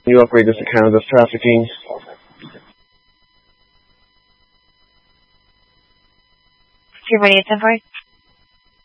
You upgrade this to cannabis trafficking. 318 10-4.